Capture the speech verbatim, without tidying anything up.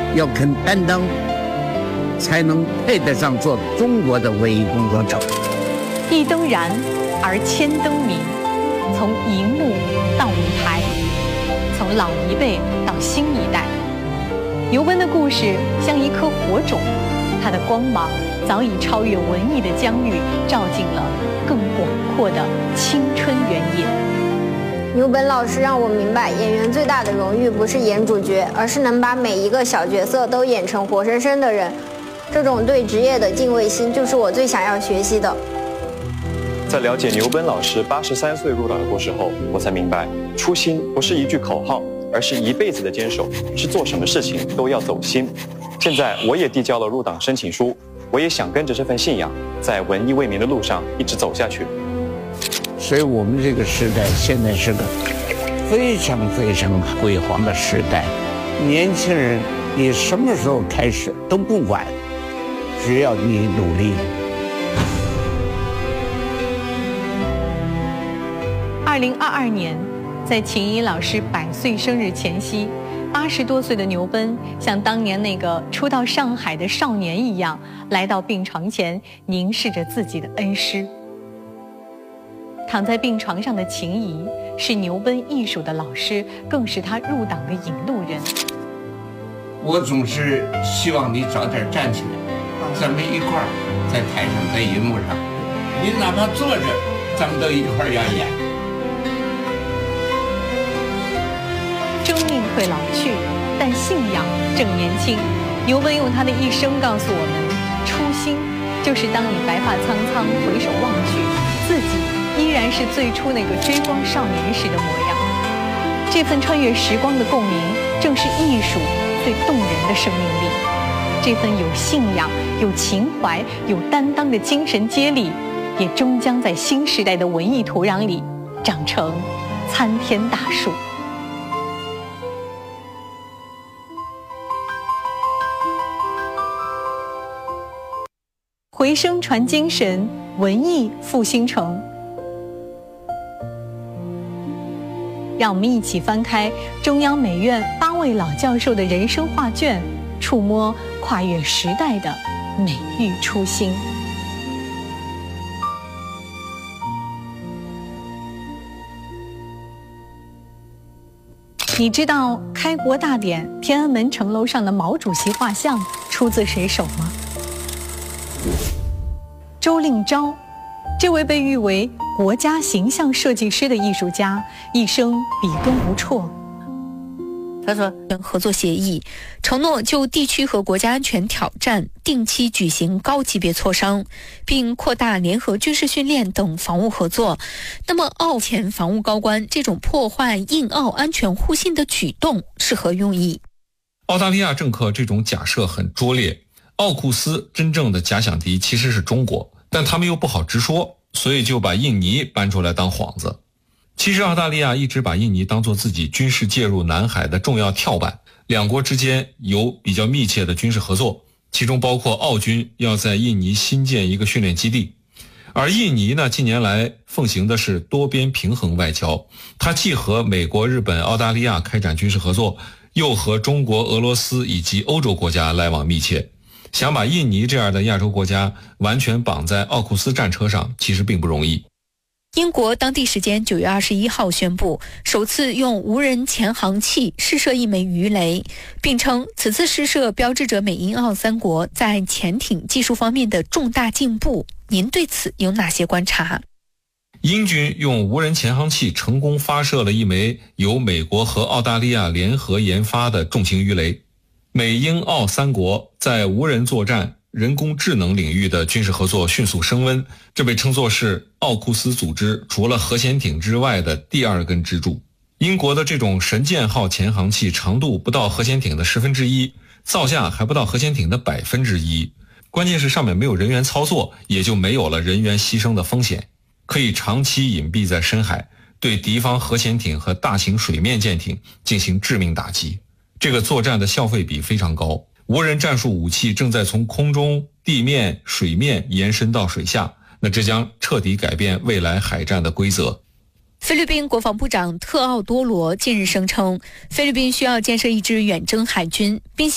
要肯担当，才能配得上做中国的文艺工作者。 一灯燃而千灯明，从荧幕到舞台，从老一辈到新一代，牛奔的故事像一颗火种，它的光芒早已超越文艺的疆域，照进了更广阔的青春原野。 牛本老师让我明白，演员最大的荣誉不是演主角，而是能把每一个小角色都演成活生生的人。这种对职业的敬畏心，就是我最想要学习的。 在了解牛奔老师八十三岁入党的故事后，我才明白，初心不是一句口号，而是一辈子的坚守，是做什么事情都要走心。现在我也递交了入党申请书，我也想跟着这份信仰，在文艺为民的路上一直走下去。 所以我们这个时代现在是个非常非常辉煌的时代，年轻人你什么时候开始都不晚，只要你努力。 二零二二年，在秦怡老师百岁生日前夕，八十多岁的牛奔像当年那个初到上海的少年一样，来到病床前，凝视着自己的恩师。躺在病床上的秦怡是牛奔艺术的老师，更是他入党的引路人。 我总是希望你早点站起来，咱们一块儿在台上，在银幕上，你哪怕坐着，咱们都一块儿要演。 生命会老去，但信仰正年轻。牛奔用他的一生告诉我们，初心就是当你白发苍苍回首望去，自己依然是最初那个追光少年时的模样。这份穿越时光的共鸣，正是艺术最动人的生命力。这份有信仰、有情怀、有担当的精神接力，也终将在新时代的文艺土壤里长成参天大树。回声传精神，文艺复兴城。让我们一起翻开中央美院八位老教授的人生画卷，触摸跨越时代的美育初心。你知道开国大典天安门城楼上的毛主席画像出自谁手吗？周令钊，这位被誉为国家形象设计师的艺术家，一生笔耕不辍。 他说，合作协议承诺就地区和国家安全挑战定期举行高级别磋商，并扩大联合军事训练等防务合作。那么，澳前防务高官这种破坏印澳安全互信的举动是何用意？ 澳大利亚政客这种假设很拙劣。奥库斯真正的假想敌其实是中国，但他们又不好直说，所以就把印尼搬出来当幌子。其实澳大利亚一直把印尼当作自己军事介入南海的重要跳板，两国之间有比较密切的军事合作，其中包括澳军要在印尼新建一个训练基地。而印尼呢，近年来奉行的是多边平衡外交，它既和美国、日本、澳大利亚开展军事合作，又和中国、俄罗斯以及欧洲国家来往密切。想把印尼这样的亚洲国家完全绑在奥库斯战车上，其实并不容易。 英国当地时间九月二十一号宣布，首次用无人潜航器试射一枚鱼雷，并称此次试射标志着美英澳三国在潜艇技术方面的重大进步。您对此有哪些观察？ 英军用无人潜航器成功发射了一枚由美国和澳大利亚联合研发的重型鱼雷。美英澳三国在无人作战、人工智能领域的军事合作迅速升温，这被称作是奥库斯组织除了核潜艇之外的第二根支柱。英国的这种神剑号潜航器长度不到核潜艇的十分之一，造价还不到核潜艇的百分之一，关键是上面没有人员操作，也就没有了人员牺牲的风险，可以长期隐蔽在深海，对敌方核潜艇和大型水面舰艇进行致命打击。这个作战的效费比非常高，无人战术武器正在从空中、地面、水面延伸到水下，那这将彻底改变未来海战的规则。 菲律宾国防部长特奥多罗近日声称，菲律宾需要建设一支远征海军，并